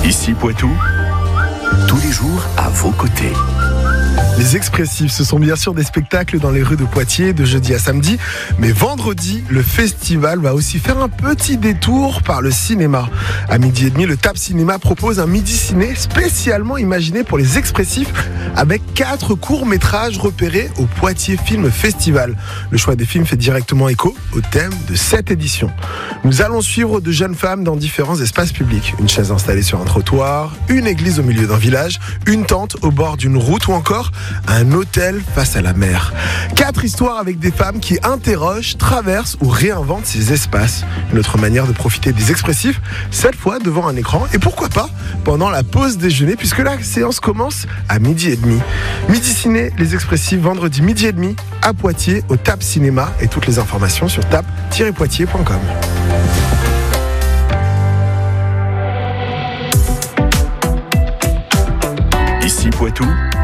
Ici Poitou, tous les jours à vos côtés. Les Expressifs, ce sont bien sûr des spectacles dans les rues de Poitiers de jeudi à samedi. Mais vendredi, le festival va aussi faire un petit détour par le cinéma. À 12h30, le TAP Cinéma propose un midi ciné spécialement imaginé pour les Expressifs avec 4 courts-métrages repérés au Poitiers Film Festival. Le choix des films fait directement écho au thème de cette édition. Nous allons suivre de jeunes femmes dans différents espaces publics. Une chaise installée sur un trottoir, une église au milieu d'un village, une tente au bord d'une route ou encore un hôtel face à la mer. 4 histoires avec des femmes qui interrogent, traversent ou réinventent ces espaces. Une autre manière de profiter des Expressifs, cette fois devant un écran et pourquoi pas pendant la pause déjeuner puisque la séance commence à 12h30. Midi ciné, les Expressifs, vendredi 12h30 à Poitiers au TAP Cinéma et toutes les informations sur tap-poitiers.com. Ici Poitou,